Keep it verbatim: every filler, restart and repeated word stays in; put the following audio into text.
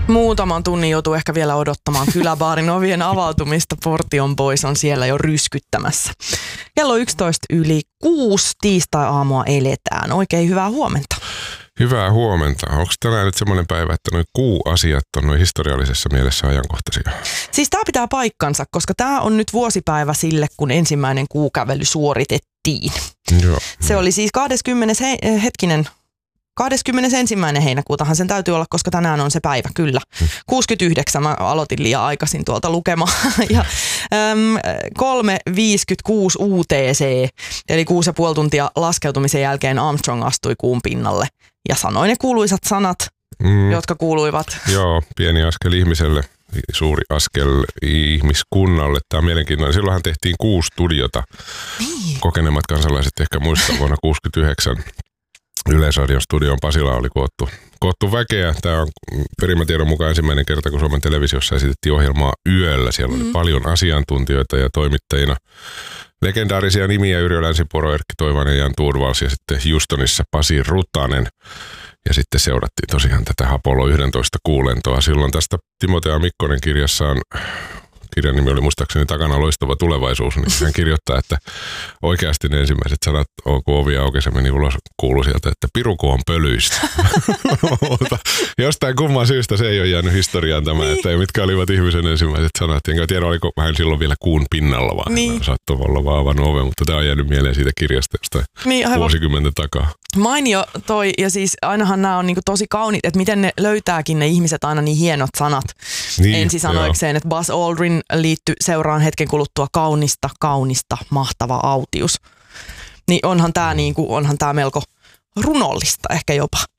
Muutaman tunnin joutuu ehkä vielä odottamaan kyläbaarin ovien avautumista. Portion Boys on siellä jo ryskyttämässä. Kello yksitoista yli kuusi tiistai-aamua eletään. Oikein hyvää huomenta. Hyvää huomenta. Onko tänään nyt semmoinen päivä, että noin kuuasiat on noin historiallisessa mielessä ajankohtaisia? Siis tämä pitää paikkansa, koska tämä on nyt vuosipäivä sille, kun ensimmäinen kuukävely suoritettiin. Joo. Se oli siis kahdeskymmenes he, hetkinen... kahdeskymmenesensimmäinen heinäkuutahan sen täytyy olla, koska tänään on se päivä, kyllä. kuusikymmentäyhdeksän, mä aloitin liian aikaisin tuolta lukemaan. Ja äm, kolme viisikymmentäkuusi U T C, eli kuusi ja puoli tuntia laskeutumisen jälkeen Armstrong astui kuun pinnalle. Ja sanoi ne kuuluisat sanat, mm. jotka kuuluivat. Joo, pieni askel ihmiselle, suuri askel ihmiskunnalle. Tämä on mielenkiintoinen. Silloinhan tehtiin kuusi studiota. Niin. Kokeneemmat kansalaiset ehkä muistaa vuonna kuusikymmentäyhdeksän. Yleisradion studion Pasila oli koottu, koottu väkeä. Tämä on perimätiedon mukaan ensimmäinen kerta, kun Suomen televisiossa esitettiin ohjelmaa yöllä. Siellä oli mm. paljon asiantuntijoita ja toimittajina. Legendaarisia nimiä: Yrjö Länsipuro, Erkki Toivainen, Jan Turvals ja sitten Houstonissa Pasi Rutanen. Ja sitten seurattiin tosiaan tätä Apollo yksitoista kuulentoa. Silloin tästä Timotea Mikkonen kirjassaan, kirjan nimi oli muistaakseni Takana loistava tulevaisuus, niin hän kirjoittaa, että oikeasti ne ensimmäiset sanat, kun ovi aukesi meni ulos, kuului sieltä, että piruko on pölyistä. Mutta jostain kumman syystä se ei ole jäänyt historiaan tämä, niin. Että mitkä olivat ihmisen ensimmäiset sanat. Enkä tiedä, oliko hän silloin vielä kuun pinnalla, vaan niin. Saattoi olla vaan avannut oven, mutta tämä on jäänyt mieleen siitä kirjasta jostain niin, vuosikymmenen takaa. Mainio toi, ja siis ainahan nämä on niinku tosi kauniit, että miten ne löytääkin ne ihmiset aina niin hienot sanat niin, ensisanoikseen, että Buzz Aldrin liittyi seuraan hetken kuluttua kaunista, kaunista, mahtava autius. Niin onhan tämä mm. niinku, onhan tää melko runollista ehkä jopa.